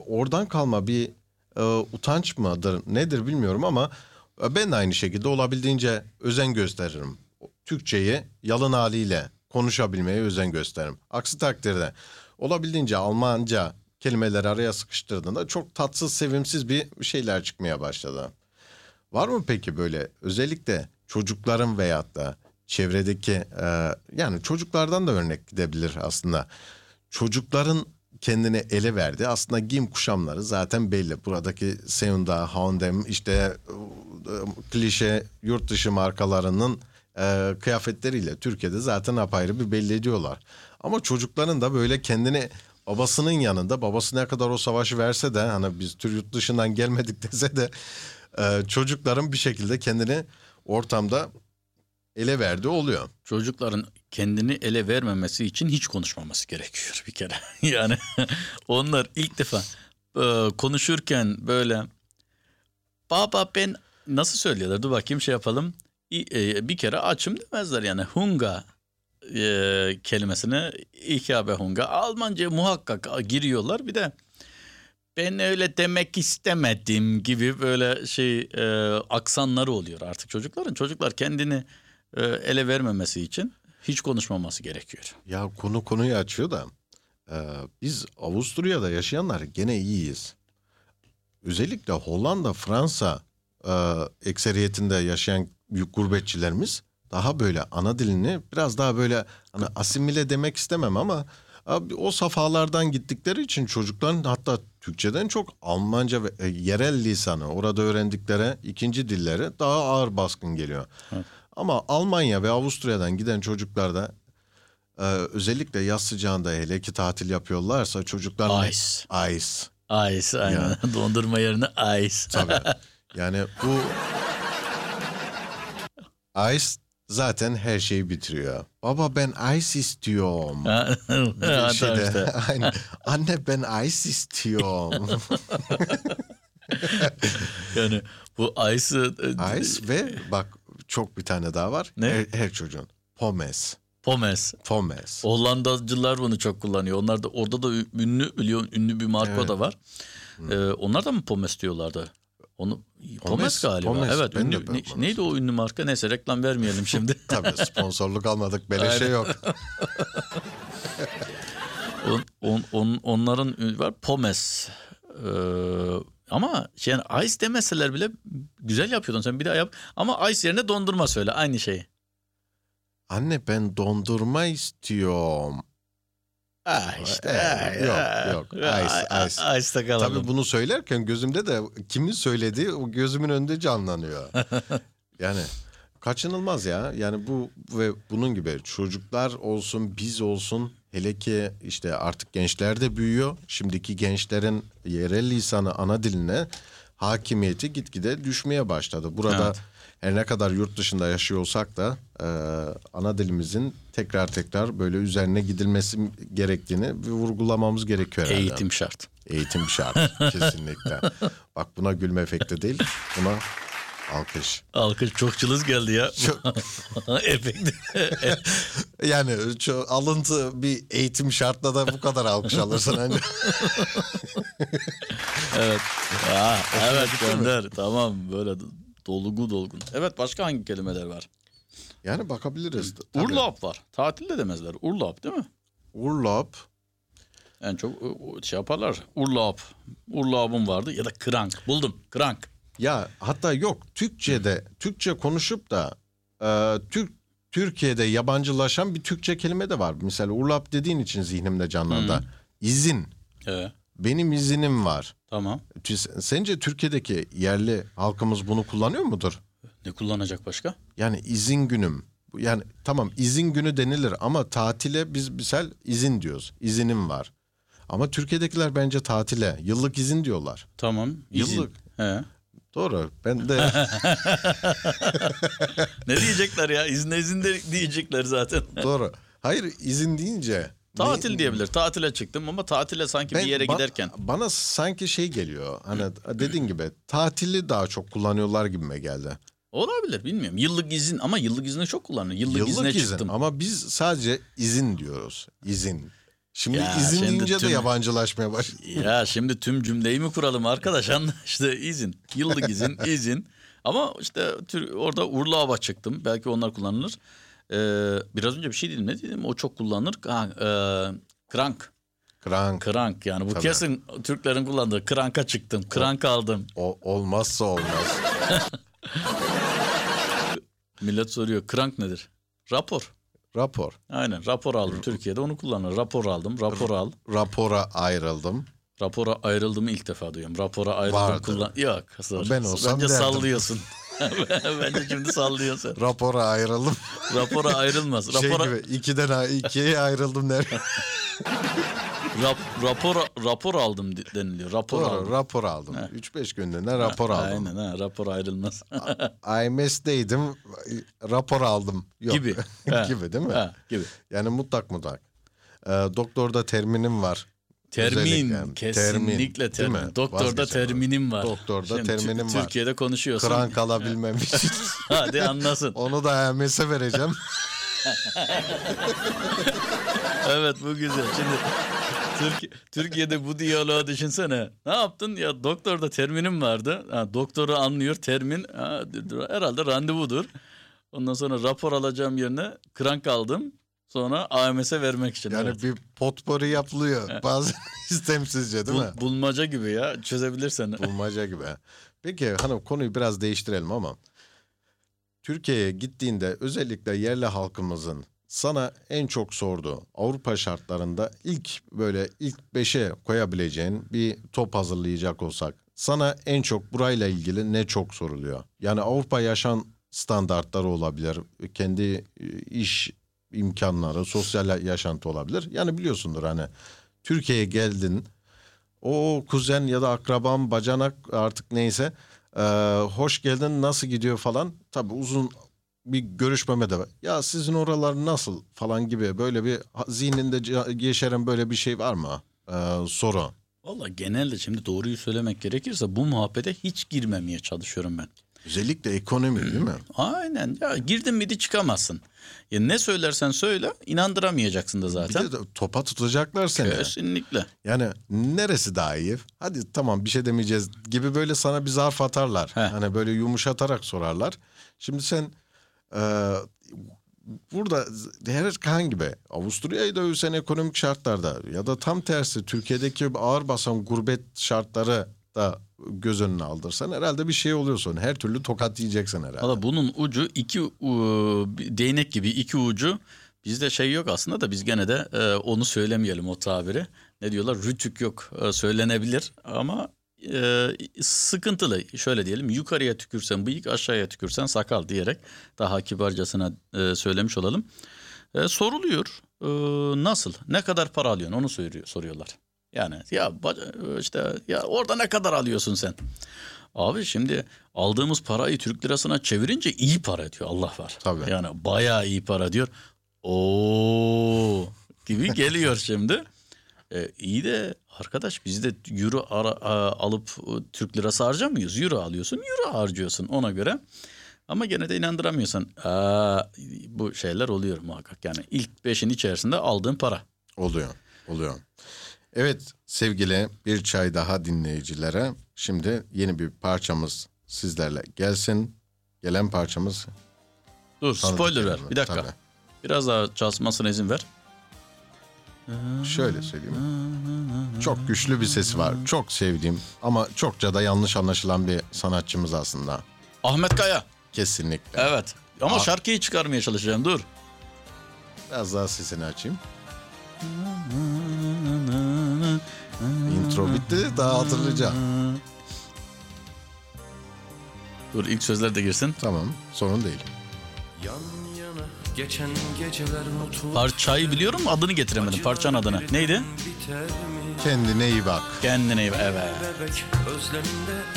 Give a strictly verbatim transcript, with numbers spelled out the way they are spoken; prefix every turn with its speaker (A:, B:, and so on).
A: oradan kalma bir e, utanç mıdır nedir bilmiyorum ama e, ben de aynı şekilde olabildiğince özen gösteririm. Türkçeyi yalın haliyle konuşabilmeye özen gösteririm. Aksi takdirde olabildiğince Almanca kelimeleri araya sıkıştırdığında çok tatsız, sevimsiz bir şeyler çıkmaya başladı. Var mı peki böyle özellikle çocukların veyahut da çevredeki e, yani çocuklardan da örnek gidebilir aslında. Çocukların kendini ele verdi. Aslında giyim kuşamları zaten belli. Buradaki Seunda, H&M işte e, klişe yurt dışı markalarının e, kıyafetleriyle Türkiye'de zaten apayrı bir belli ediyorlar. Ama çocukların da böyle kendini babasının yanında, babası ne kadar o savaşı verse de hani biz Türk yurt dışından gelmedik dese de e, çocukların bir şekilde kendini ortamda ele verdiği oluyor.
B: Çocukların kendini ele vermemesi için hiç konuşmaması gerekiyor bir kere. Yani onlar ilk defa e, konuşurken böyle baba ben nasıl söylüyorlar? Dur bakayım şey yapalım. E, bir kere açım demezler yani hunga e, kelimesine ich habe hunga. Almanca muhakkak giriyorlar. Bir de ben öyle demek istemedim gibi böyle şey e, aksanları oluyor artık çocukların. Çocuklar kendini e, ele vermemesi için hiç konuşmaması gerekiyor.
A: Ya konu konuyu açıyor da e, biz Avusturya'da yaşayanlar gene iyiyiz. Özellikle Hollanda, Fransa e, ekseriyetinde yaşayan büyük gurbetçilerimiz daha böyle ana dilini biraz daha böyle hani asimile demek istemem ama abi, o safhalardan gittikleri için çocukların hatta Türkçeden çok Almanca ve e, yerel lisanı orada öğrendikleri ikinci dilleri daha ağır baskın geliyor.
B: Evet.
A: Ama Almanya ve Avusturya'dan giden çocuklar da e, özellikle yaz sıcağında hele ki tatil yapıyorlarsa çocuklar
B: Ice.
A: Ice.
B: Ice aynen.
A: Ya.
B: Dondurma yerine ice.
A: Tabii. Yani bu Ice zaten her şeyi bitiriyor. Baba ben ice istiyorum.
B: Ha,
A: Bir şey de,
B: işte.
A: aynen. Anne ben ice istiyorum.
B: Yani bu ice'ı
A: Ice ve bak çok bir tane daha var.
B: Ne?
A: Her, her çocuğun. Pommes.
B: Pommes.
A: Pommes.
B: Hollandacılar bunu çok kullanıyor. Onlar da orada da ünlü biliyor ünlü bir marka
A: Evet.
B: da var. Ee, onlar da mı Pommes diyorlardı? Onu Pommes,
A: Pommes,
B: galiba.
A: Pommes.
B: Evet.
A: Ben de
B: Ünlü,
A: ben
B: ne-
A: Pommes.
B: neydi o ünlü marka? Neyse reklam vermeyelim şimdi.
A: Tabii sponsorluk almadık. Beleşe
B: Aynen.
A: yok.
B: on, on, on- onların ünlü var Pommes. Ee, ama şey yani ice demeseler bile güzel yapıyordun sen bir daha yap. Ama ice yerine dondurma söyle aynı şeyi.
A: Anne ben dondurma istiyorum.
B: Ah işte.
A: Ee, yok, yok. Ice, ice.
B: Ice'da kalalım.
A: Tabii bunu söylerken gözümde de kimin söylediği o gözümün önünde canlanıyor. Yani kaçınılmaz ya. Yani bu ve bunun gibi çocuklar olsun, biz olsun, hele ki işte artık gençler de büyüyor. Şimdiki gençlerin yerel lisanı ana diline hakimiyeti gitgide düşmeye başladı. Burada
B: Evet.
A: her ne kadar yurt dışında yaşıyor olsak da e, ana dilimizin tekrar tekrar böyle üzerine gidilmesi gerektiğini vurgulamamız gerekiyor herhalde.
B: Eğitim şart.
A: Eğitim şart kesinlikle. Bak buna gülme efekti değil, buna alkış.
B: Alkış çok cılız geldi ya.
A: Çok,
B: Efekti.
A: yani şu alıntı bir eğitim şartla da bu kadar alkış alırsın önce.
B: Evet. Ya, evet gönder. Tamam böyle dolgu dolgun. Evet başka hangi kelimeler var?
A: Yani bakabiliriz. Tabii.
B: Urlaub var. Tatil de demezler. Urlaub değil mi?
A: Urlaub.
B: En çok o- o şey yaparlar. Urlaub. Urlaub'um vardı ya da krank. Buldum. Krank.
A: Ya hatta yok Türkçe'de Türkçe konuşup da e, Türk Türkiye'de yabancılaşan bir Türkçe kelime de var. Mesela urlaub dediğin için zihnimde canlandı.
B: Hı.
A: İzin.
B: Evet.
A: Benim izinim var.
B: Tamam.
A: Sence Türkiye'deki yerli halkımız bunu kullanıyor mudur?
B: Ne kullanacak başka?
A: Yani izin günüm. Yani tamam izin günü denilir ama tatile biz misal izin diyoruz. İzinim var. Ama Türkiye'dekiler bence tatile yıllık izin diyorlar.
B: Tamam. İzin.
A: Yıllık.
B: He.
A: Doğru. Ben de
B: Ne diyecekler ya? İzne izin de diyecekler zaten.
A: doğru. Hayır izin deyince
B: Tatil
A: ne-
B: diyebilir. Tatile çıktım ama tatile sanki
A: ben-
B: bir yere
A: ba-
B: giderken.
A: bana sanki şey geliyor. Hani dediğin gibi tatili daha çok kullanıyorlar gibime geldi.
B: Olabilir bilmiyorum. Yıllık izin ama yıllık izni çok kullanılıyor. Yıllık,
A: Yıllık
B: izne
A: izin
B: çıktım.
A: ama biz sadece izin diyoruz. İzin. Şimdi
B: Ya
A: izin
B: şimdi
A: deyince
B: tüm-
A: de yabancılaşmaya başladı.
B: Ya şimdi tüm cümleyi mi kuralım arkadaş? Anla işte izin. Yıllık izin, izin. Ama işte tür- orada Urlauba çıktım. Belki onlar kullanılır. Ee, biraz önce bir şey dedim. Ne dedim? O çok kullanılır. Ha, e, krank.
A: Krank.
B: Krank yani bu
A: Tabii.
B: kesin Türklerin kullandığı. Kranka çıktım. Krank aldım.
A: O, olmazsa olmaz.
B: Millet soruyor. Krank nedir? Rapor.
A: Rapor.
B: Aynen rapor aldım. Türkiye'de onu kullanır. Rapor aldım. Rapor al.
A: Rapora ayrıldım.
B: Rapora ayrıldığımı ilk defa duyuyorum. Rapora ayrıldım
A: Vardı.
B: kullan. Yok. Sır.
A: Ben olsam
B: Bence
A: derdim.
B: sallıyorsun. Bence şimdi sallıyorsun.
A: Rapora ayrıldım.
B: Rapora ayrılmaz. Rapora,
A: Şey gibi ikiden a- ikiye ayrıldım der.
B: rap, rapor, rapor aldım de- deniliyor. Rapor
A: Doğru,
B: aldım.
A: rapor aldım. üç beş günlüğüne rapor aldım.
B: Aynen ha, rapor ayrılmaz.
A: I M S'deydim, rapor aldım. Yok.
B: gibi. Ha,
A: gibi değil mi?
B: ha, gibi.
A: Yani mutlak mutlak. Ee, doktorda terminim var.
B: Termin,
A: Özellikle yani.
B: kesinlikle
A: Termin, değil
B: termin.
A: mi?
B: Doktorda
A: Vazgeçemem.
B: terminim var.
A: Doktorda
B: Şimdi
A: terminim
B: Tü-
A: var.
B: Türkiye'de konuşuyorsun.
A: Krank alabilmem için.
B: Hadi anlasın.
A: Onu da I M S'e vereceğim.
B: Evet bu güzel. Şimdi Türkiye, Türkiye'de bu diyaloğu düşünsene. Ne yaptın? Ya doktorda terminim vardı. Ha, doktoru anlıyor termin. Ha, herhalde randevudur. Ondan sonra rapor alacağım yerine krank aldım. Sonra A M S'e vermek için.
A: Yani
B: evet.
A: bir potpourri yapılıyor. Bazen istemsizce değil
B: Bul-
A: mi?
B: bulmaca gibi ya çözebilirsen.
A: Bulmaca gibi. Peki hanım konuyu biraz değiştirelim ama Türkiye'ye gittiğinde özellikle yerli halkımızın sana en çok sorduğu Avrupa şartlarında ilk böyle ilk beşe koyabileceğin bir top hazırlayacak olsak sana en çok burayla ilgili ne çok soruluyor? Yani Avrupa yaşam standartları olabilir, kendi iş imkanları, sosyal yaşantı olabilir. Yani biliyorsundur hani Türkiye'ye geldin, o kuzen ya da akraban, bacanak artık neyse e, hoş geldin nasıl gidiyor falan. Tabii uzun bir görüşmeme de var. Ya sizin oralar nasıl falan gibi böyle bir zihninde ce- yeşeren böyle bir şey var mı? E, soru.
B: Valla genelde şimdi doğruyu söylemek gerekirse bu muhabbete hiç girmemeye çalışıyorum ben.
A: Özellikle ekonomi değil mi?
B: Aynen ya girdin miydi çıkamazsın. Ya ne söylersen söyle inandıramayacaksın da
A: Bir
B: zaten.
A: de topa tutacaklar seni.
B: Kesinlikle.
A: Yani neresi daha iyi? Hadi tamam bir şey demeyeceğiz gibi böyle sana bir zarf atarlar.
B: Heh.
A: Hani böyle yumuşatarak sorarlar. Şimdi sen e, burada herhangi gibi Avusturya'yı da övsen ekonomik şartlarda ya da tam tersi Türkiye'deki ağır basan gurbet şartları da göz önüne aldırsan herhalde bir şey oluyorsun. Her türlü tokat yiyeceksin herhalde.
B: Valla bunun ucu iki u- değnek gibi iki ucu. Bizde şey yok aslında da biz gene de e, onu söylemeyelim o tabiri. Ne diyorlar? Rütük yok. E, söylenebilir ama e, sıkıntılı. Şöyle diyelim yukarıya tükürsen bıyık aşağıya tükürsen sakal diyerek daha kibarcasına e, söylemiş olalım. E, soruluyor. E, nasıl? Ne kadar para alıyorsun? Onu soruyor, soruyorlar. Yani ya baca- işte ya orada ne kadar alıyorsun sen? Abi şimdi aldığımız parayı Türk lirasına çevirince iyi para ediyor Allah var.
A: Tabii.
B: Yani bayağı iyi para diyor. Oo gibi geliyor şimdi. E, iyi de arkadaş biz de euro ara, a- alıp e, Türk lirası harcamıyoruz. Euro alıyorsun, euro harcıyorsun ona göre. Ama gene de inandıramıyorsan aa, bu şeyler oluyor muhakkak. Yani ilk beşin içerisinde aldığın para.
A: Oluyor, oluyor. Evet sevgili bir çay daha dinleyicilere şimdi yeni bir parçamız sizlerle gelsin. Gelen parçamız...
B: Dur spoiler ver
A: Tanıdık
B: bir dakika.
A: tabii.
B: Biraz daha çalışmasına izin ver.
A: Şöyle söyleyeyim. Çok güçlü bir sesi var. Çok sevdiğim ama çokça da yanlış anlaşılan bir sanatçımız aslında.
B: Ahmet Kaya.
A: Kesinlikle.
B: Evet. Ama
A: Ah.
B: şarkıyı çıkarmaya çalışacağım dur.
A: Biraz daha sesini açayım. Intro bitti daha hatırlayacağım.
B: Dur ilk sözler de girsin.
A: Tamam sorun değil.
C: Yan yana geçen geceler mutlu.
B: Parçayı biliyorum adını getiremedim. Parçanın adını. Neydi?
C: Biter mi?
A: Kendine iyi bak.
B: Kendine iyi bak. Evet.
C: Bebek özleminde